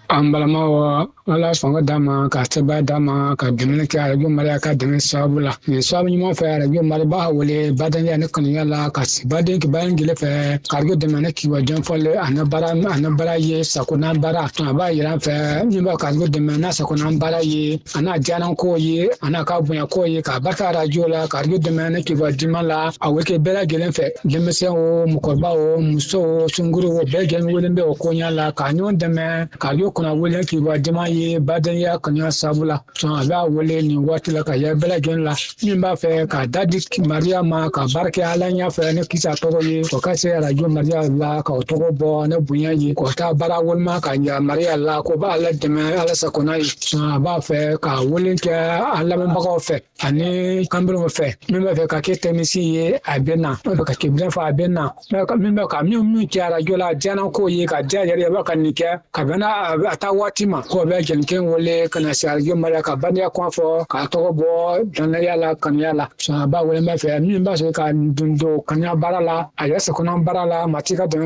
An balama ala sɔngɔ d'a ma ka sɛbɛn d'a ma ka dɛmɛ kɛ arajo Mali ka dɛmɛ sababu la nin sababu ɲuman fɛ arajo Mali b'a wele badanya ne kanuya la ka baden ki bayan gele fɛ ka arajo dɛmɛ ne kiwa jɔnfɔle ana bara ye sakona bara a b'a yira an fɛ min b'a ka arajo dɛmɛ n'a sakona bara ye ana diyanan ko ye ana ka bonya ko ye ka barika arajo la ka arajo dɛmɛ ne kiwa dima la a wele kɛ bɛɛ lajɛlen fɛ denmisɛn o mɔgɔkɔrɔba o muso o sunkuru o bɛɛ lajɛlen wele bɛ o koɲa la ka ɲɔgɔn dɛmɛ ka arajo kɔnɔ wele kiwa dima ye badenya kanuya sababu la a b'a wele nin waati la ka yɛ bɛɛ lajɛlen la min b'a fɛ ka dadi Maria ma ka barika ala ɲa fɛ ne kisa tɔgɔ ye o ka se arajo Maria la ka o tɔgɔ bɔ ne bonya ye k'o taa baara walima ka ɲa Maria la ko b'a ala dɛmɛ ala sakona ye a b'a fɛ ka wele kɛ a lamɛnbagaw fɛ ani kanbɛnw fɛ min b'a fɛ ka kɛ tɛmisi ye a bɛ na min b'a fɛ ka kɛ bilen fɔ a bɛ na min b'a ka min kɛ arajo la diyanan ko ye ka diya yɛrɛ b'a ka nin kɛ ka bɛnna a taa waati ma k'o bɛ jɛnɛkɛ wele ka na se arajo Mali ka badenya kɔn fɔ k'a tɔgɔ bɔ dɔnnaya la kanuya la a b'a wele min fɛ min b'a sɔrɔ ka don kanuya baara la a yɛrɛ sakona baara la mati ka dɛmɛ